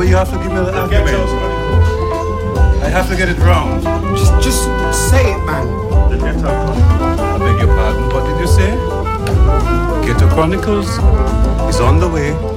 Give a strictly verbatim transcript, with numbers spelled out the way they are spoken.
but you have to give me the argument. I have to get it wrong. Just, just say it, man. I beg your pardon. What did you say? Ghetto Chronicles is on the way.